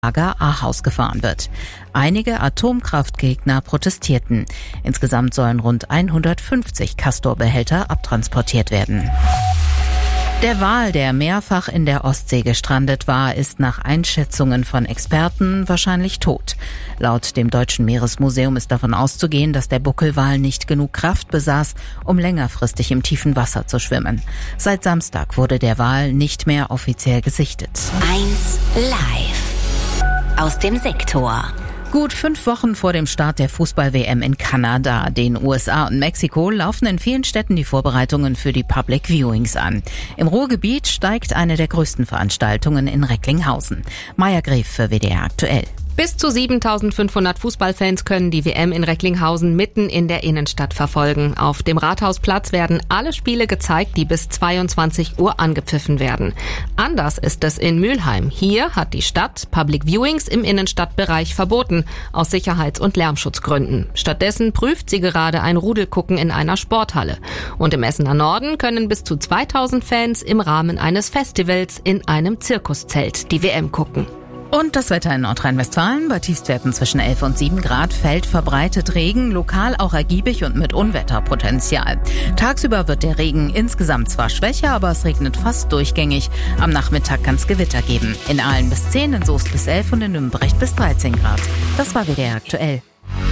Lager Ahaus gefahren wird. Einige Atomkraftgegner protestierten. Insgesamt sollen rund 150 Castor-Behälter abtransportiert werden. Der Wal, der mehrfach in der Ostsee gestrandet war, ist nach Einschätzungen von Experten wahrscheinlich tot. Laut dem Deutschen Meeresmuseum ist davon auszugehen, dass der Buckelwal nicht genug Kraft besaß, um längerfristig im tiefen Wasser zu schwimmen. Seit Samstag wurde der Wal nicht mehr offiziell gesichtet. 1 live aus dem Sektor. Gut 5 Wochen vor dem Start der Fußball-WM in Kanada, den USA und Mexiko laufen in vielen Städten die Vorbereitungen für die Public Viewings an. Im Ruhrgebiet steigt eine der größten Veranstaltungen in Recklinghausen. Maja Gref für WDR aktuell. Bis zu 7.500 Fußballfans können die WM in Recklinghausen mitten in der Innenstadt verfolgen. Auf dem Rathausplatz werden alle Spiele gezeigt, die bis 22 Uhr angepfiffen werden. Anders ist es in Mülheim. Hier hat die Stadt Public Viewings im Innenstadtbereich verboten, aus Sicherheits- und Lärmschutzgründen. Stattdessen prüft sie gerade ein Rudelgucken in einer Sporthalle. Und im Essener Norden können bis zu 2.000 Fans im Rahmen eines Festivals in einem Zirkuszelt die WM gucken. Und das Wetter in Nordrhein-Westfalen bei Tiefstwerten zwischen 11 und 7 Grad fällt verbreitet Regen, lokal auch ergiebig und mit Unwetterpotenzial. Tagsüber wird der Regen insgesamt zwar schwächer, aber es regnet fast durchgängig. Am Nachmittag kann es Gewitter geben. In Aalen bis 10, in Soest bis 11 und in Nürnberg bis 13 Grad. Das war WDR aktuell.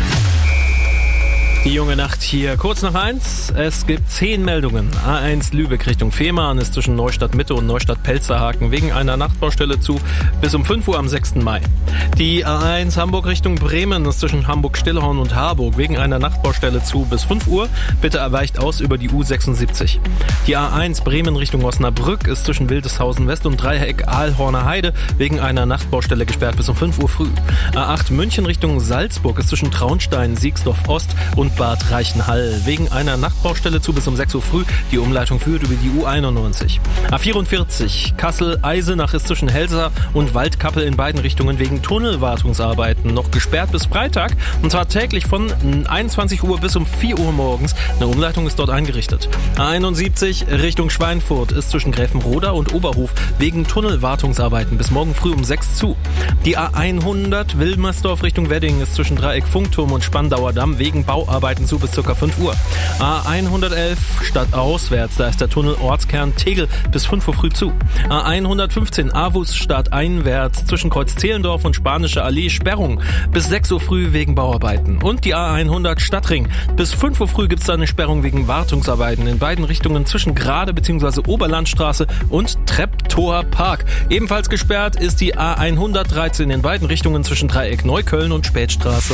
Die junge Nacht hier kurz nach 1. Es gibt 10 Meldungen. A1 Lübeck Richtung Fehmarn ist zwischen Neustadt Mitte und Neustadt Pelzerhaken wegen einer Nachtbaustelle zu bis um 5 Uhr am 6. Mai. Die A1 Hamburg Richtung Bremen ist zwischen Hamburg-Stillhorn und Harburg wegen einer Nachtbaustelle zu bis 5 Uhr. Bitte weicht aus über die U76. Die A1 Bremen Richtung Osnabrück ist zwischen Wildeshausen West und Dreieck Aalhorner Heide wegen einer Nachtbaustelle gesperrt bis um 5 Uhr früh. A8 München Richtung Salzburg ist zwischen Traunstein, Siegsdorf Ost und Bad Reichenhall wegen einer Nachtbaustelle zu bis um 6 Uhr früh. Die Umleitung führt über die U91. A44 Kassel-Eisenach ist zwischen Helsa und Waldkappel in beiden Richtungen wegen Tunnelwartungsarbeiten noch gesperrt bis Freitag. Und zwar täglich von 21 Uhr bis um 4 Uhr morgens. Eine Umleitung ist dort eingerichtet. A71 Richtung Schweinfurt ist zwischen Gräfenroda und Oberhof wegen Tunnelwartungsarbeiten bis morgen früh um 6 zu. Die A100 Wilmersdorf Richtung Wedding ist zwischen Dreieck Funkturm und Spandauer Damm wegen Bauarbeiten zu bis ca. 5 Uhr. A111 stadtauswärts, da ist der Tunnel Ortskern Tegel bis 5 Uhr früh zu. A115 Avus stadteinwärts zwischen Kreuz Zehlendorf und Spanische Allee Sperrung bis 6 Uhr früh wegen Bauarbeiten. Und die A100 Stadtring. Bis 5 Uhr früh gibt es da eine Sperrung wegen Wartungsarbeiten in beiden Richtungen zwischen Grade bzw. Oberlandstraße und Treptower Park. Ebenfalls gesperrt ist die A113 in beiden Richtungen zwischen Dreieck Neukölln und Spätstraße.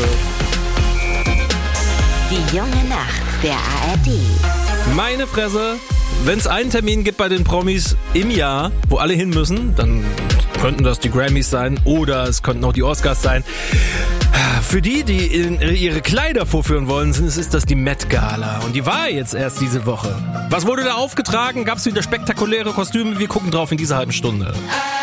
Die junge Nacht der ARD. Meine Fresse, wenn es einen Termin gibt bei den Promis im Jahr, wo alle hin müssen, dann könnten das die Grammys sein oder es könnten auch die Oscars sein. Für die ihre Kleider vorführen wollen, ist das die Met Gala. Und die war jetzt erst diese Woche. Was wurde da aufgetragen? Gab es wieder spektakuläre Kostüme? Wir gucken drauf in dieser halben Stunde.